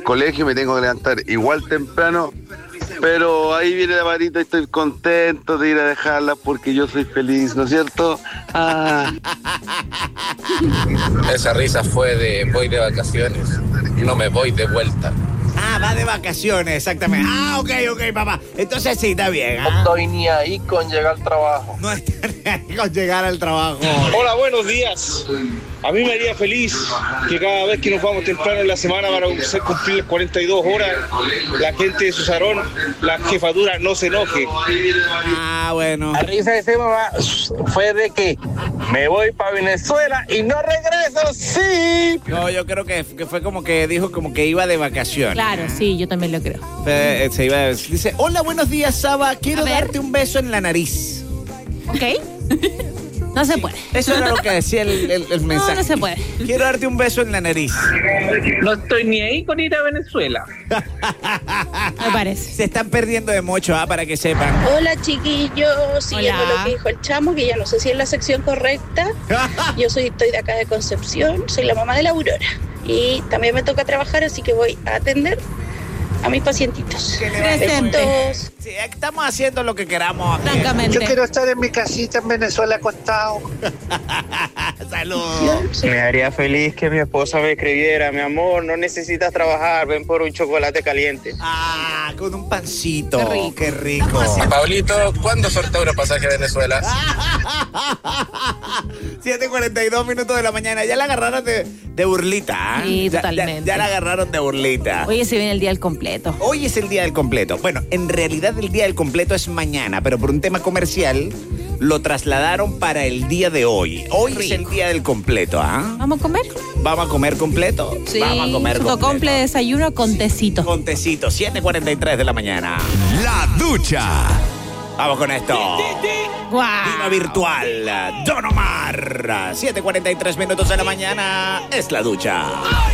colegio, me tengo que levantar igual temprano, pero ahí viene la varita y estoy contento de ir a dejarla porque yo soy feliz, ¿no es cierto? Ah. Esa risa fue de voy de vacaciones, no me voy de vuelta. Ah, va de vacaciones, exactamente. Ah, ok, papá. Entonces sí, está bien. No estoy ni ahí con llegar al trabajo. No está ni ahí con llegar al trabajo. Hola, buenos días. A mí me haría feliz que cada vez que nos vamos temprano en la semana para hacer cumplir las 42 horas, la gente de su salón, la jefatura no se enoje. Ah, bueno. La risa de ese mamá fue de que me voy para Venezuela y no regreso, sí. No, yo creo que fue como que dijo como que iba de vacaciones. Claro, sí, yo también lo creo. Se iba a decir, dice, hola, buenos días, Saba, quiero darte un beso en la nariz. Ok. No se puede. Eso era lo que decía el mensaje. No se puede. Quiero darte un beso en la nariz. No estoy ni ahí con ir a Venezuela. Me parece. Se están perdiendo de mucho, para que sepan. Hola, chiquillos. Siguiendo Hola. lo que dijo el chamo, que ya no sé si es la sección correcta. Yo estoy de acá de Concepción, soy la mamá de la Aurora. Y también me toca trabajar, así que voy a atender a mis pacientitos. Presente. Besitos. Sí, estamos haciendo lo que queramos aquí. Francamente. Yo quiero estar en mi casita en Venezuela acostado. Saludos. Me haría feliz que mi esposa me escribiera, mi amor, no necesitas trabajar, ven por un chocolate caliente. Ah, con un pancito. Qué rico. Qué rico. Pablito, ¿cuándo sorteo un pasaje a Venezuela? 7:42 minutos de la mañana. Ya la agarraron de burlita. Sí, Ya- totalmente. Ya la agarraron de burlita. Oye, se viene el día del completo. Hoy es el día del completo. Bueno, en realidad el día del completo es mañana, pero por un tema comercial lo trasladaron para el día de hoy. Hoy es el día del completo, ¿ah? ¿Vamos a comer? ¿Vamos a comer completo? Sí. Vamos a comer Soto completo. comple, desayuno con tecito. Con tecito, 7:43 de la mañana. La Ducha. Vamos con esto. ¡Guau! Diva virtual, Don Omar. 7:43 minutos de la mañana. Es La Ducha.